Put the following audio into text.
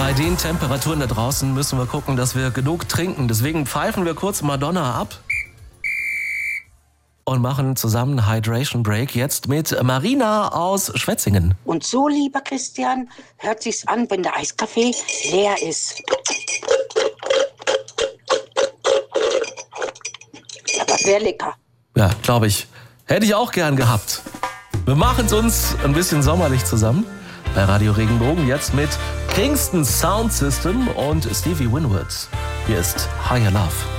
bei den Temperaturen da draußen müssen wir gucken, dass wir genug trinken. Deswegen pfeifen wir kurz Madonna ab und machen zusammen Hydration Break jetzt mit Marina aus Schwetzingen. Und so, lieber Christian, hört sich's an, wenn der Eiskaffee leer ist. Aber sehr lecker. Ja, glaube ich. Hätte ich auch gern gehabt. Wir machen es uns ein bisschen sommerlich zusammen. Bei Radio Regenbogen jetzt mit Kingston Sound System und Stevie Winwood. Hier ist Higher Love.